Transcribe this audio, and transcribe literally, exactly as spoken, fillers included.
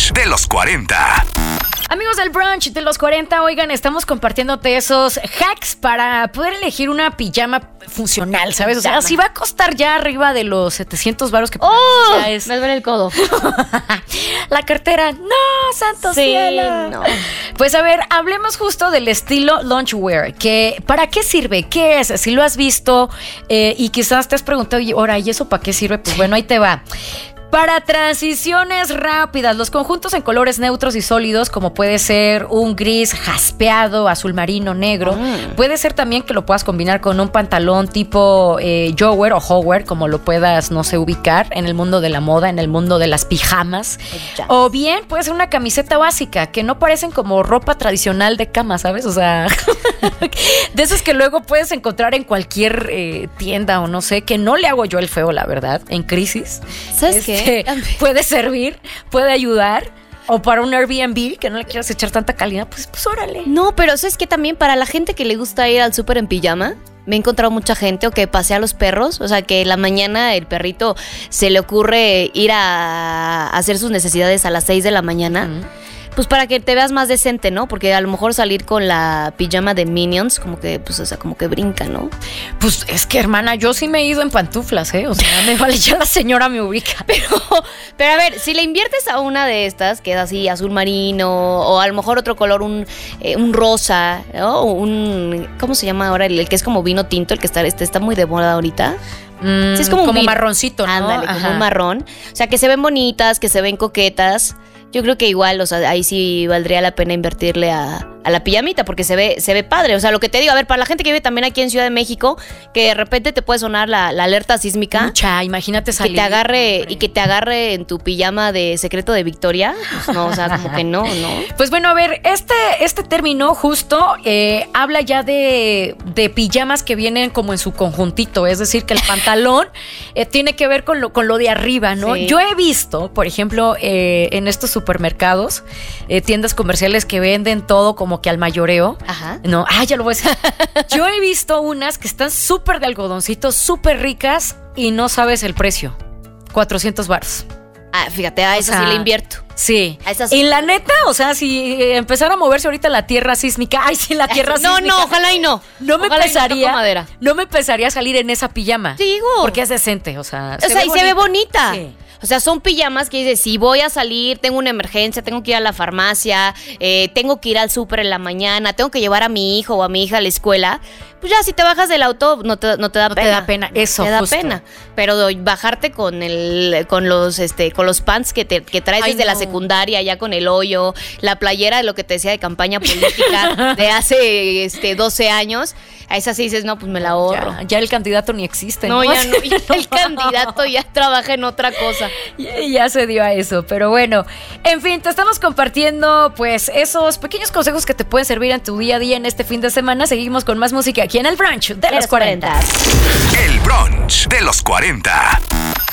brunch de los cuarenta. Amigos del brunch de los cuarenta, oigan, estamos compartiéndote esos hacks para poder elegir una pijama funcional, ¿sabes? O sea, Pijama. si va a costar ya arriba de los setecientos varos que ¡Oh! ya es. Me duele el codo. La cartera, no, santo Sí, cielo. no. Pues a ver, hablemos justo del estilo loungewear, que ¿para qué sirve? ¿Qué es? Si lo has visto eh, y quizás te has preguntado, y ahora, ¿y eso para qué sirve? Pues bueno, ahí te va. Para transiciones rápidas, los conjuntos en colores neutros y sólidos, como puede ser un gris jaspeado, azul marino, negro. Mm. Puede ser también que lo puedas combinar con un pantalón tipo eh, jogger o hover, como lo puedas, no sé, ubicar en el mundo de la moda, en el mundo de las pijamas. Ya. O bien puede ser una camiseta básica, que no parecen como ropa tradicional de cama, ¿sabes? O sea, de esos que luego puedes encontrar en cualquier eh, tienda o no sé, que no le hago yo el feo, la verdad, en crisis. ¿Sabes qué? Este, puede servir, puede ayudar. O para un Airbnb, que no le quieras echar tanta calidad, pues, pues órale. No, pero ¿sabes qué? También para la gente que le gusta ir al súper en pijama, me he encontrado mucha gente o que pasea a los perros, o sea, que en la mañana el perrito se le ocurre ir a hacer sus necesidades a las seis de la mañana. Uh-huh. Pues para que te veas más decente, ¿no? Porque a lo mejor salir con la pijama de Minions, como que, pues, o sea, como que brinca, ¿no? Pues es que, hermana, yo sí me he ido en pantuflas, ¿eh? O sea, me vale, ya la señora me ubica. Pero, pero a ver, si le inviertes a una de estas, que es así, azul marino, o a lo mejor otro color, un, eh, un rosa, ¿no? Un, ¿cómo se llama ahora? El, el que es como vino tinto, el que está, este, está muy de moda ahorita. Mm, Sí, es como un como vino. marroncito, ¿no? Ándale, Ajá. como un marrón. O sea, que se ven bonitas, que se ven coquetas. Yo creo que igual, o sea, ahí sí valdría la pena invertirle a, a la pijamita, porque se ve, se ve padre. O sea, lo que te digo, a ver, para la gente que vive también aquí en Ciudad de México, que de repente te puede sonar la, la alerta sísmica. Mucha, imagínate Que salir. te agarre, hombre. y que te agarre en tu pijama de secreto de Victoria. Pues no, o sea, como que no, ¿no? Pues bueno, a ver, este, este término justo eh, habla ya de, de pijamas que vienen como en su conjuntito, es decir, que el pantalón eh, tiene que ver con lo, con lo de arriba, ¿no? Sí. Yo he visto, por ejemplo, eh, en estos supermercados, eh, tiendas comerciales que venden todo como que al mayoreo. Ajá. No, ah, ya lo voy a decir. Yo he visto unas que están súper de algodoncito, súper ricas y no sabes el precio. cuatrocientos baros. Ah, fíjate, a O esa sea, sí le invierto. Sí. A esas- Y la neta, o sea, si eh, empezara a moverse ahorita la tierra sísmica, ay, sí, la tierra No, sísmica. no, ojalá y no. No me Ojalá y no pesaría. toco madera. No me pesaría salir en esa pijama. Te digo. Porque es decente, o sea. O sea, y se ve bonita. Sí. O sea, son pijamas que dices, si voy a salir, tengo una emergencia, tengo que ir a la farmacia, eh, tengo que ir al súper en la mañana, tengo que llevar a mi hijo o a mi hija a la escuela. Pues ya, si te bajas del auto, no te, no te da No te pena. da pena, eso, Te da justo. pena. Pero bajarte con el, con los, este, con los pants que, te, que traes Ay, desde la no. secundaria, ya con el hoyo, la playera de lo que te decía de campaña política de hace este, doce años. A esa sí dices, no, pues me la ahorro. Ya, ya el candidato ni existe. No, ya no, ya el candidato ya trabaja en otra cosa. Ya, ya se dio a eso, pero bueno, en fin, te estamos compartiendo pues esos pequeños consejos que te pueden servir en tu día a día en este fin de semana. Seguimos con más música aquí en el brunch de, De los los cuarenta. El brunch de los cuarenta.